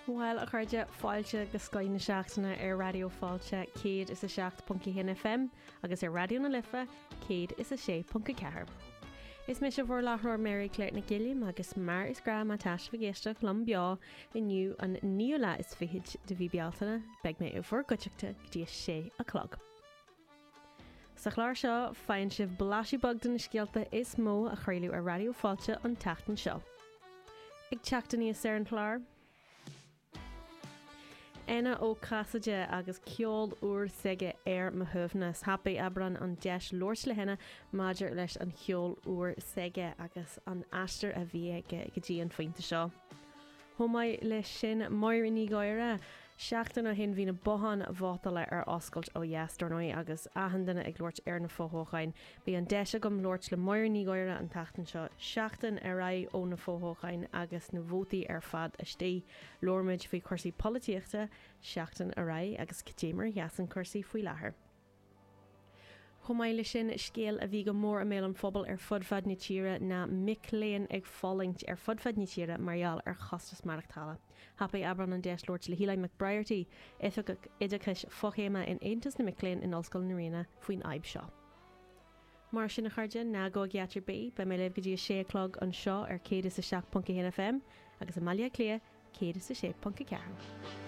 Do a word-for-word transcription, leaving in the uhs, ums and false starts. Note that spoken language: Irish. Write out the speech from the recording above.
Well a chuirde fáilte go scoine seachtainna ar radio fáilte céad is a seacht punca hin F M agus ar radio na lifa céad is a sé punca ceathar. Is mis a bhór láthróir Mary Claire na Gilliam agus mar is gra má taiis fagéisteach lom beá inniu an níola is fiid de bhí bealtainna beag mé ó bhór goteachta dí sé a clog. Sa chláir seo féin sibh blasí bogdan na scialta is mó a chréiliú ar radio fáilte an teachtain seo. Ag teachta níos ar an chláir. Ena ó casaide agus ceol úr sige ar mahuafnas happy abran an deis lórs le henne maidir leis an ceol úr sige agus an aster a bhí go dtí an faointe seo. Thomáid le sin mair ní gáire seachtain a hin hí na bohan bhátaile ar oscailt ó Yeastornoy agus ahandanna ag lóirt ar na fóthóchain. Bhí an deise gom lóirt le mair ní gáire an tachtain seo seachtain ar raibh ó na fóthóchain agus na bhótaí ar fad istí lormid faoi chuirsaí polítíochta seachtain ar raibh agus catémar heasan chuirsaí faoi láthair. Chomáile sin scéal a bhí go mór a mé an phobal ar fudfad na tíre na micléon ag fálingt ar fudfad na tíre marall ar chostas marachtála. Happy abran an deis lóirt le Hílainn McBriarty ithagach idachas fochéma in Aontas na micléon in Ollscoil na Rína faoin aib seo. Mar sin na chuirde ná go geatar bé be mé leh go dtí sé clog an seo ar céad is a seach punca F M agus a maiile clia céad is a sé punca ceathar.